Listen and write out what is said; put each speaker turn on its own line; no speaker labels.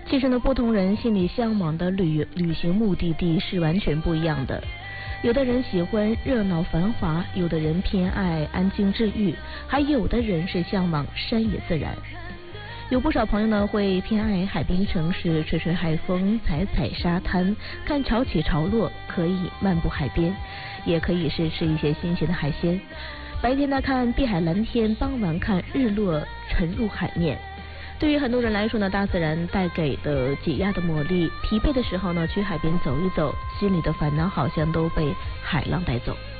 其实呢，不同人心里向往的旅行目的地是完全不一样的。有的人喜欢热闹繁华，有的人偏爱安静治愈，还有的人是向往山野自然。有不少朋友呢会偏爱海滨城市，吹吹海风，踩踩沙滩，看潮起潮落，可以漫步海边，也可以是吃一些新鲜的海鲜。白天呢看碧海蓝天，傍晚看日落沉入海面。对于很多人来说呢，大自然带给的解压的魔力，疲惫的时候呢去海边走一走，心里的烦恼好像都被海浪带走。